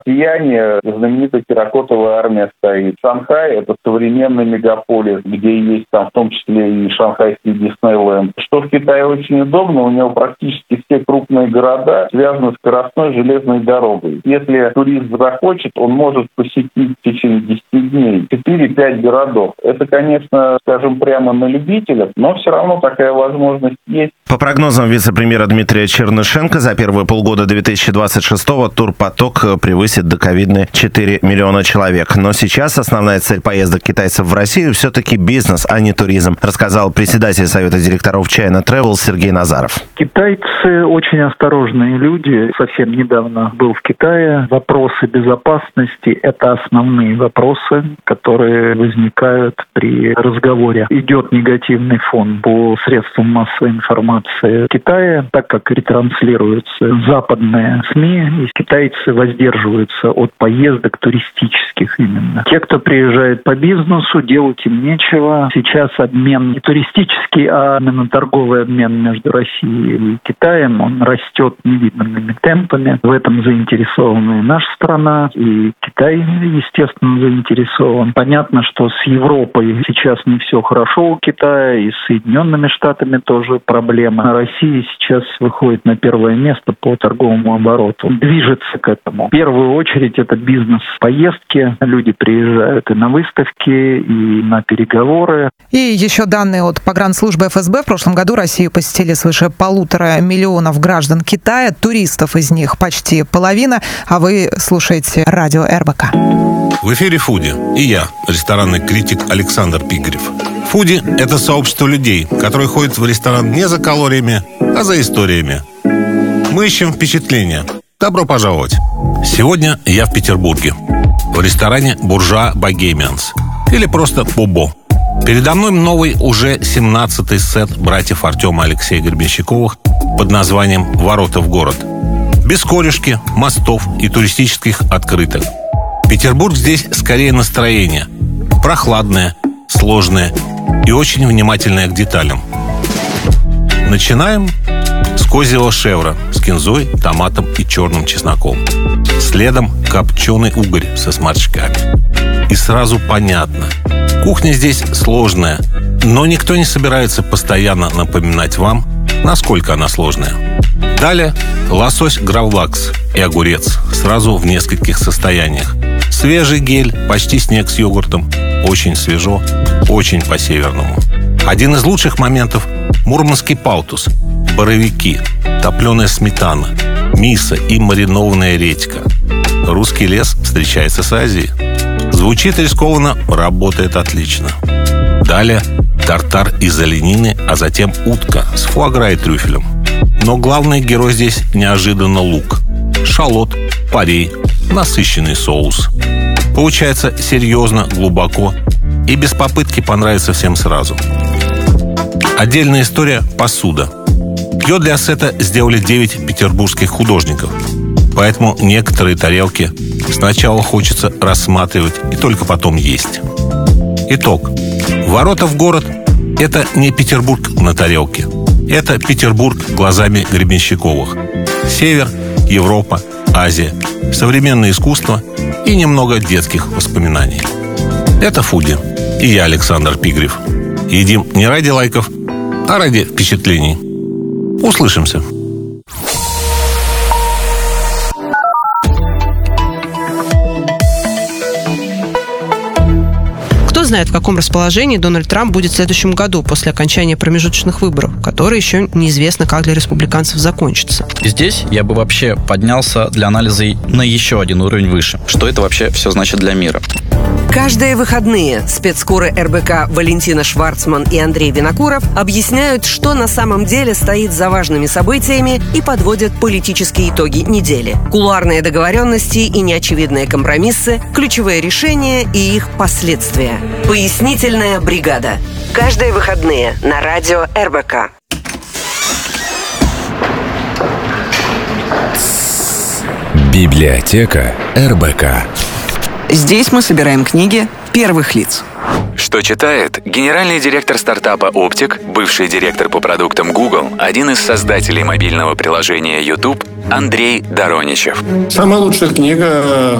Сияние, знаменитая терракотовая армия стоит. Шанхай – это современный мегаполис, где есть там в том числе и шанхайский Диснейленд. Что в Китае очень удобно, у него практически все крупные города связаны скоростной железной дорогой. Если турист захочет, он может посетить в течение 10 дней 4-5 городов. Это, конечно, скажем прямо на любителя, но все равно такая возможность есть. По прогнозам вице-премьера Дмитрия Чернышенко, за первые полгода 2026-го турпоток превысит до ковидные 4 миллиона человек. Но сейчас основная цель поездок китайцев в Россию все-таки бизнес, а не туризм, рассказал председатель Совета директоров China Travel Сергей Назаров. Китайцы очень осторожные люди. Совсем недавно был в Китае. Вопросы безопасности – это основные вопросы, которые возникают при разговоре. Идет негативный фон по средствам массовой информации в Китае, так как ретранслируются западные СМИ, и китайцы воздерживаются от поездок туристических именно. Те, кто приезжает по бизнесу, делать им нечего. Сейчас обмен не туристический, а именно торговый обмен между Россией и Китаем, он растет невиданными темпами. В этом заинтересована и наша страна, и Китай, естественно, заинтересован. Понятно, что с Европой сейчас не все хорошо у Китая, и с Соединенными Штатами тоже проблема. Россия сейчас выходит на первое место по торговому обороту. Движется к этому. В первую очередь это бизнес-поездки. Люди приезжают и на выставки, и на переговоры. И еще данные от погранслужбы ФСБ. В прошлом году Россию посетили свыше 1,5 миллиона граждан Китая. Туристов из них почти половина. А вы слушаете радио РБК. В эфире «Фуди» и я, ресторанный критик Александр Пигарев. «Фуди» — это сообщество людей, которые ходят в ресторан не за калориями, а за историями. Мы ищем впечатления. Добро пожаловать! Сегодня я в Петербурге, в ресторане «Буржуа Богемианс» или просто «Бобо». Передо мной новый, уже 17-й сет братьев Артема и Алексея Гребенщиковых под названием «Ворота в город». Без корюшки, мостов и туристических открыток. Петербург здесь скорее настроение. Прохладное, сложное и очень внимательное к деталям. Начинаем с козьего шевра с кинзой, томатом и черным чесноком. Следом копченый угорь со сморчками. И сразу понятно. Кухня здесь сложная, но никто не собирается постоянно напоминать вам, насколько она сложная. Далее лосось гравлакс и огурец сразу в нескольких состояниях. Свежий гель, почти снег с йогуртом. Очень свежо, очень по-северному. Один из лучших моментов – мурманский паутус, боровики, топленая сметана, мисо и маринованная редька. Русский лес встречается с Азией. Звучит рискованно, работает отлично. Далее тартар из оленины, а затем утка с фуагра и трюфелем. Но главный герой здесь неожиданно лук. Шалот, порей, насыщенный соус. Получается серьезно, глубоко и без попытки понравится всем сразу. Отдельная история – посуда. Ее для сета сделали 9 петербургских художников. Поэтому некоторые тарелки сначала хочется рассматривать и только потом есть. Итог. Ворота в город – это не Петербург на тарелке. Это Петербург глазами Гребенщиковых. Север, Европа, Азия, современное искусство и немного детских воспоминаний. Это «Фуди». И я, Александр Пигарев. Едим не ради лайков, а ради впечатлений. Услышимся. Кто знает, в каком расположении Дональд Трамп будет в следующем году после окончания промежуточных выборов, которые еще неизвестно, как для республиканцев закончатся. Здесь я бы вообще поднялся для анализа на еще один уровень выше. Что это вообще все значит для мира? Каждые выходные спецкоры РБК Валентина Шварцман и Андрей Винокуров объясняют, что на самом деле стоит за важными событиями и подводят политические итоги недели. Кулуарные договоренности и неочевидные компромиссы, ключевые решения и их последствия. Пояснительная бригада. Каждые выходные на радио РБК. Библиотека РБК. Здесь мы собираем книги первых лиц. Что читает генеральный директор стартапа «Оптик», бывший директор по продуктам Google, один из создателей мобильного приложения YouTube Андрей Дороничев. Самая лучшая книга